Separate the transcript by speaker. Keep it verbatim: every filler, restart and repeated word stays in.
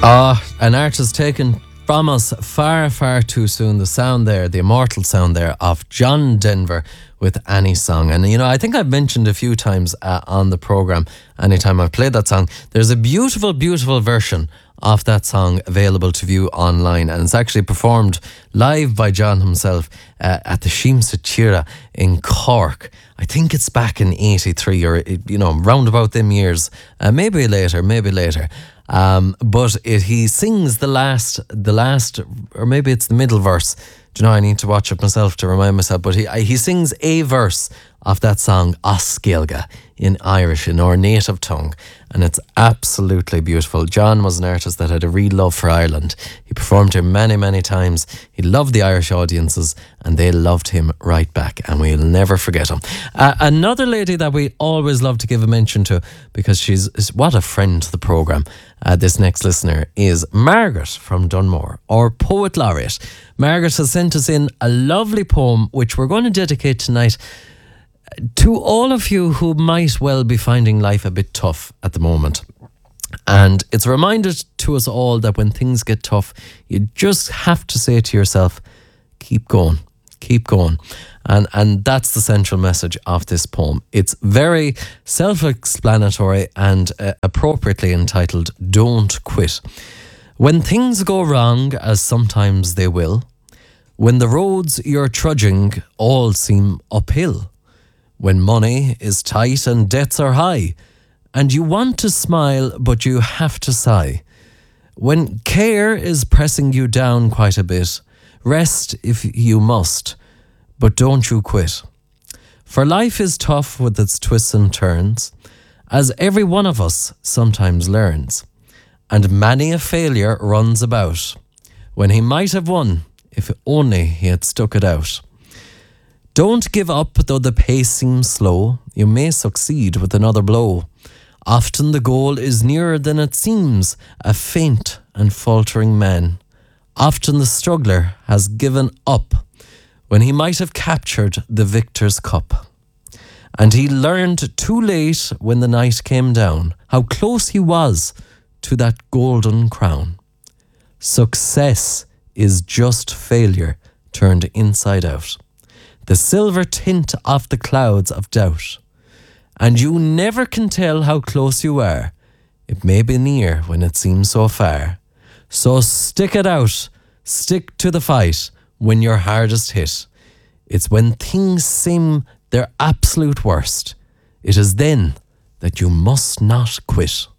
Speaker 1: Ah, an artist taken from us far, far too soon. The sound there, the immortal sound there of John Denver with Any Song. And, you know, I think I've mentioned a few times uh, on the programme, anytime I've played that song, there's a beautiful, beautiful version of that song available to view online. And it's actually performed live by John himself uh, at the Sheemsa Tira in Cork. I think it's back in eighty-three or, you know, round about them years. Uh, maybe later, maybe later. Um, but it, he sings the last, the last, or maybe it's the middle verse. Do you know, I need to watch it myself to remind myself. But he he sings a verse of that song, Osceolga, in Irish, in our native tongue. And it's absolutely beautiful. John was an artist that had a real love for Ireland. He performed here many, many times. He loved the Irish audiences and they loved him right back. And we'll never forget him. Uh, another lady that we always love to give a mention to, because she's what a friend to the programme, uh, this next listener, is Margaret from Dunmore, our Poet Laureate. Margaret has sent us in a lovely poem which we're going to dedicate tonight to all of you who might well be finding life a bit tough at the moment. And it's a reminder to us all that when things get tough, you just have to say to yourself, keep going, keep going. And and that's the central message of this poem. It's very self-explanatory and uh, appropriately entitled, Don't Quit. When things go wrong, as sometimes they will, when the roads you're trudging all seem uphill, when money is tight and debts are high, and you want to smile but you have to sigh, when care is pressing you down quite a bit, rest if you must, but don't you quit. For life is tough with its twists and turns, as every one of us sometimes learns, and many a failure runs about, when he might have won if only he had stuck it out. Don't give up though the pace seems slow, you may succeed with another blow. Often the goal is nearer than it seems, a faint and faltering man. Often the struggler has given up, when he might have captured the victor's cup. And he learned too late when the night came down, how close he was to that golden crown. Success is just failure turned inside out, the silver tint of the clouds of doubt. And you never can tell how close you are. It may be near when it seems so far. So stick it out, stick to the fight when you're hardest hit. It's when things seem their absolute worst. It is then that you must not quit.